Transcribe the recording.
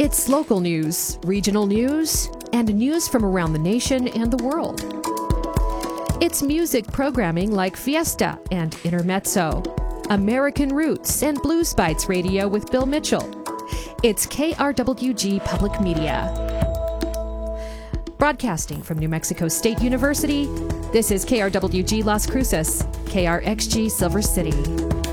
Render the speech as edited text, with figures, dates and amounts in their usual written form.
It's local news, regional news, and news from around the nation and the world. It's music programming like Fiesta and Intermezzo, American Roots, and Blues Bites Radio with Bill Mitchell. It's KRWG Public Media. Broadcasting from New Mexico State University, this is KRWG Las Cruces, KRXG Silver City.